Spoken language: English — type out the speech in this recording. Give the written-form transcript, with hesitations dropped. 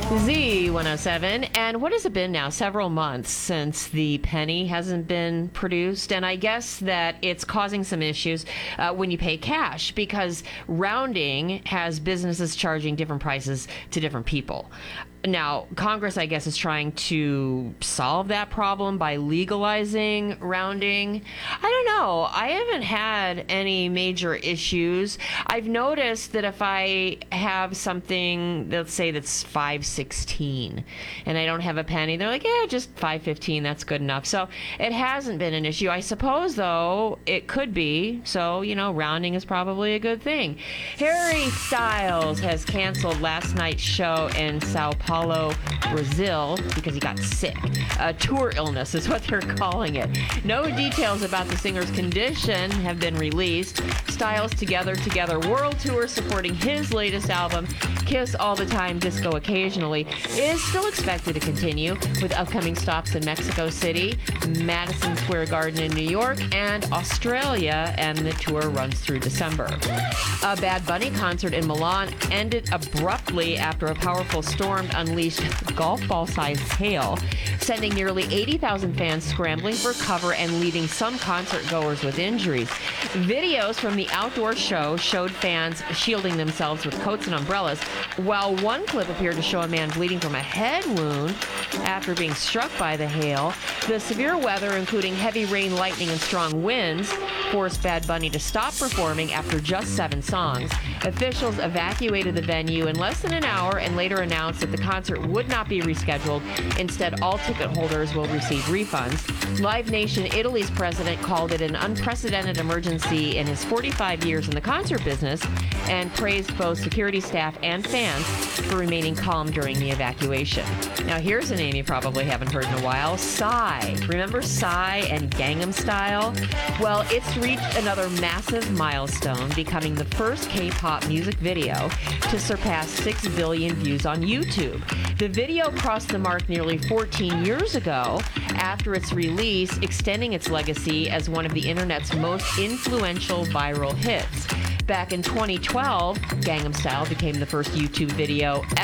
Z107. And what has it been now? Several months since the penny hasn't been produced. And I guess that it's causing some issues when you pay cash, because rounding has businesses charging different prices to different people. Now, Congress, I guess, is trying to solve that problem by legalizing rounding. I don't know. I haven't had any major issues. I've noticed that if I have something, let's say that's $5.16, and I don't have a penny, they're like, yeah, just $5.15, that's good enough. So it hasn't been an issue. I suppose, though, it could be. So, rounding is probably a good thing. Harry Styles has canceled last night's show in Sao Paulo, Brazil, because he got sick. Tour illness is what they're calling it. No details about the singer's condition have been released. Styles' Together World Tour, supporting his latest album, Kiss All the Time, Disco Occasionally, is still expected to continue, with upcoming stops in Mexico City, Madison Square Garden in New York, and Australia, and the tour runs through December. A Bad Bunny concert in Milan ended abruptly after a powerful storm unleashed golf ball-sized hail, sending nearly 80,000 fans scrambling for cover and leaving some concert goers with injuries. Videos from the outdoor show showed fans shielding themselves with coats and umbrellas, while one clip appeared to show a man bleeding from a head wound after being struck by the hail. The severe weather, including heavy rain, lightning, and strong winds, forced Bad Bunny to stop performing after just 7 songs. Officials evacuated the venue in less than an hour and later announced that the concert would not be rescheduled. Instead, all ticket holders will receive refunds. Live Nation Italy's president called it an unprecedented emergency in his 45 years in the concert business, and praised both security staff and fans for remaining calm during the evacuation. Now, here's a name you probably haven't heard in a while: Psy. Remember Psy and Gangnam Style? Well, it's reached another massive milestone, becoming the first K-pop music video to surpass 6 billion views on YouTube. The video crossed the mark nearly 14 years ago after its release, extending its legacy as one of the internet's most influential viral hits. Back in 2012, Gangnam Style became the first YouTube video